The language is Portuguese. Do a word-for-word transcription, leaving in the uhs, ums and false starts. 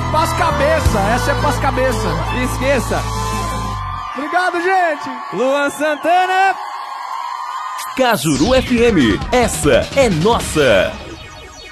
pras cabeça, essa é pras cabeça. Esqueça. Obrigado, gente. Luan Santana. Cajuru F M, essa é nossa.